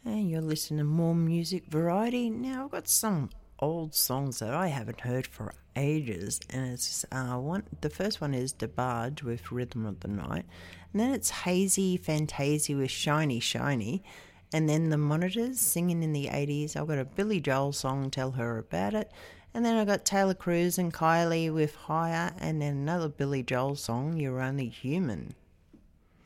And you're listening to more music variety. Now, I've got some old songs that I haven't heard for ages, and it's the first one is DeBarge with Rhythm of the Night, and then it's Hazy Fantasy with Shiny Shiny, and then the Monitors singing in the 80s. I've got a Billy Joel song, Tell Her About It, and then I've got Taylor Cruz and Kylie with Higher, and then another Billy Joel song, You're Only Human.